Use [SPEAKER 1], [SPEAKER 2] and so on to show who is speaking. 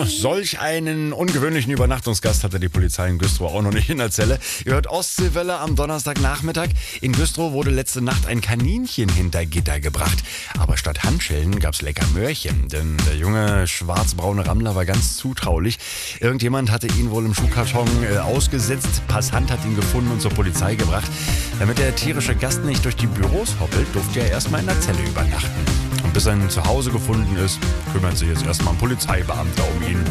[SPEAKER 1] Solch einen ungewöhnlichen Übernachtungsgast hatte die Polizei in Güstrow auch noch nicht in der Zelle. Ihr hört Ostseewelle am Donnerstagnachmittag. In Güstrow wurde letzte Nacht ein Kaninchen hinter Gitter gebracht. Aber statt Handschellen gab's lecker Möhrchen. Denn der junge schwarzbraune Rammler war ganz zutraulich. Irgendjemand hatte ihn wohl im Schuhkarton ausgesetzt. Passant hat ihn gefunden und zur Polizei gebracht. Damit der tierische Gast nicht durch die Büros hoppelt, durfte er erstmal in der Zelle übernachten. Und bis sein Zuhause gefunden ist, kümmert sich jetzt erstmal ein Polizeibeamter um ihn.